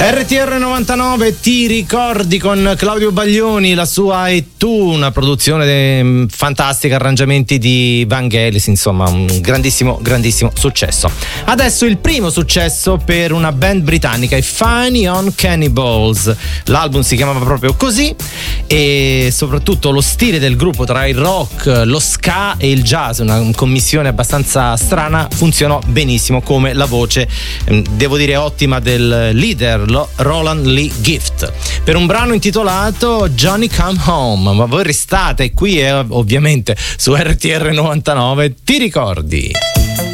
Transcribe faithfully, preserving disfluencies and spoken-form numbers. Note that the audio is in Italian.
R T R novantanove, ti ricordi, con Claudio Baglioni, la sua E tu, una produzione fantastica, arrangiamenti di Vangelis, insomma un grandissimo grandissimo successo. Adesso il primo successo per una band britannica, i Funny on Cannibals. L'album si chiamava proprio così e soprattutto lo stile del gruppo tra il rock, lo ska e il jazz, una commissione abbastanza strana, funzionò benissimo, come la voce, devo dire ottima, del leader Roland Lee Gift, per un brano intitolato Johnny Come Home. Ma voi restate qui e ovviamente su R T R novantanove, ti ricordi?